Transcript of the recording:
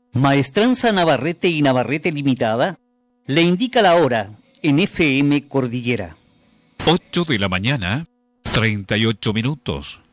Maestranza Navarrete y Navarrete Limitada le indica la hora en FM Cordillera. 8 de la mañana, 38 minutos.